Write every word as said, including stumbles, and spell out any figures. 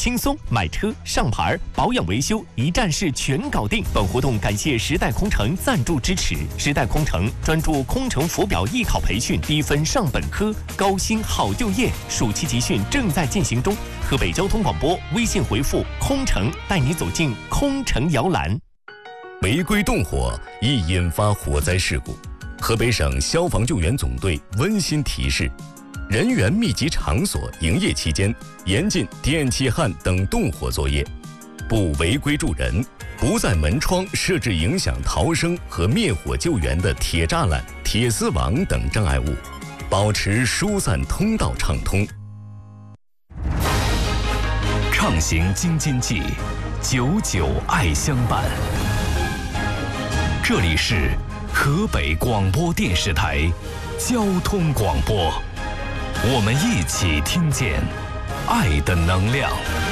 轻松，买车、上牌、保养维修一站式全搞定。本活动感谢时代空乘赞助支持。时代空乘专注空乘浮表艺考培训，低分上本科，高薪好就业。暑期集训正在进行中。河北交通广播微信回复“空乘”，带你走进空乘摇篮。 违规动火易引发火灾事故。河北省消防救援总队温馨提示：人员密集场所营业期间，严禁电气焊等动火作业，不违规助人，不在门窗设置影响逃生和灭火救援的铁栅栏、铁丝网等障碍物，保持疏散通道畅通。 畅行京津冀，久久爱相伴。这里是河北广播电视台交通广播，我们一起听见爱的能量。